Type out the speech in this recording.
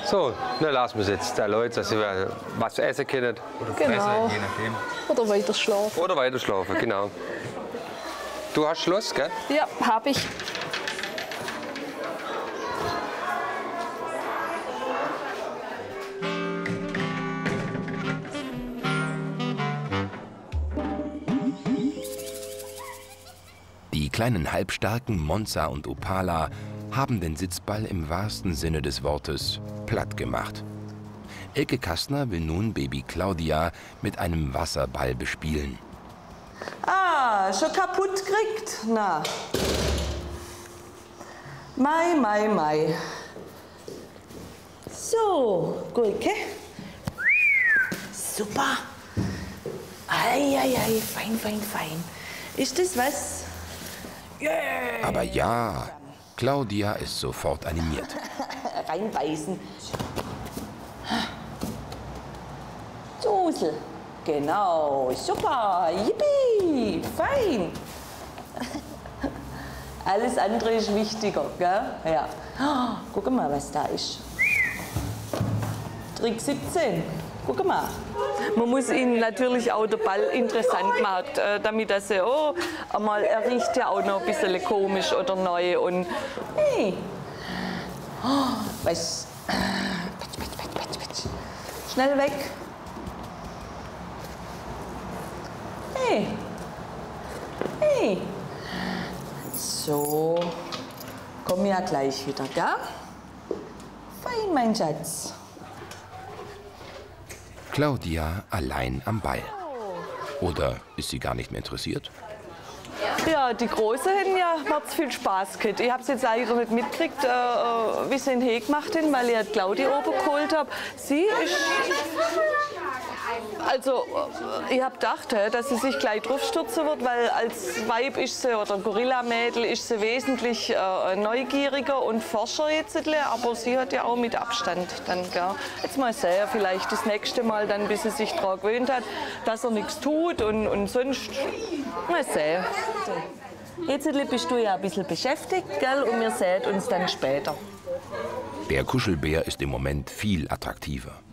So, dann lassen wir es jetzt den Leuten, dass sie was essen können. Oder Genau. fressen, je nachdem. Oder weiter schlafen. Oder weiter schlafen, genau. Du hast Schluss, gell? Ja, habe ich. Die kleinen Halbstarken Monza und Opala haben den Sitzball im wahrsten Sinne des Wortes platt gemacht. Elke Kastner will nun Baby Claudia mit einem Wasserball bespielen. Ah, schon kaputt kriegt? Na. Mai. So, Gurke. Super. Ei, fein. Ist das was? Yeah. Aber ja, Claudia ist sofort animiert. Reinbeißen. Dusel. Genau, super, yippie, fein. Alles andere ist wichtiger, gell? Ja. Oh, guck mal, was da ist. Trick 17. Guck mal. Man muss ihnen natürlich auch den Ball interessant machen, damit er so, oh, einmal, er riecht ja auch noch ein bisschen komisch oder neu. Und Hey. Oh, was? Pitsch. Schnell weg. Hey. So. Komm ja gleich wieder, gell? Fein, mein Schatz. Claudia allein am Ball. Oder ist sie gar nicht mehr interessiert? ja, die Großen haben ja ganz viel Spaß gehabt. Ich habe es jetzt leider nicht mitgekriegt, wie sie ihn hergemacht haben, weil ich Claudia oben geholt habe. Sie ist... Also, ich habe gedacht, dass sie sich gleich draufstürzen wird, weil als Weib ist sie, oder Gorilla-Mädel, ist sie wesentlich neugieriger und forscher jetzt. Aber sie hat ja auch mit Abstand dann, gell. Jetzt mal sehen, vielleicht das nächste Mal, dann, bis sie sich daran gewöhnt hat, dass er nichts tut und sonst mal sehen. Jetzt bist du ja ein bisschen beschäftigt, gell? Und wir sehen uns dann später. Der Kuschelbär ist im Moment viel attraktiver.